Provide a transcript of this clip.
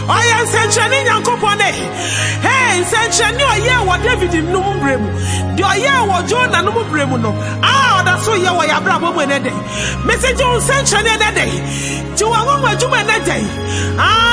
Oya nsenchani Nyankopone. Hey, nsenchani oye wo David num bremu. De oye wo Jonah num bremu no. Ah, da so ye wo ya bra bo ene dey. Message nsenchani ene dey. Ti wo ngo adwuma ene dey. Ah